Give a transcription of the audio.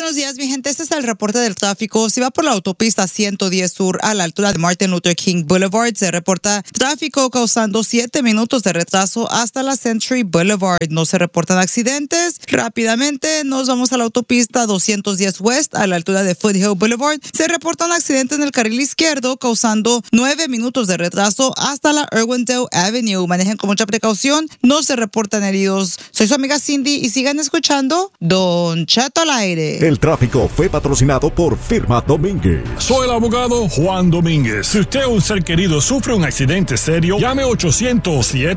buenos días, mi gente. Este es el reporte del tráfico. Si va por la autopista 110 Sur a la altura de Martin Luther King Boulevard, se reporta tráfico causando 7 minutos de retraso hasta la Century Boulevard. No se reportan accidentes. Rápidamente nos vamos a la autopista 210 West a la altura de Foothill Boulevard. Se reporta un accidente en el carril izquierdo causando 9 minutos de retraso hasta la Irwindale Avenue. Manejen con mucha precaución. No se reportan heridos. Soy su amiga Cindy y sigan escuchando Don Cheto al aire. El tráfico fue patrocinado por Firma Domínguez. Soy el abogado Juan Domínguez. Si usted o un ser querido sufre un accidente serio, llame 800-7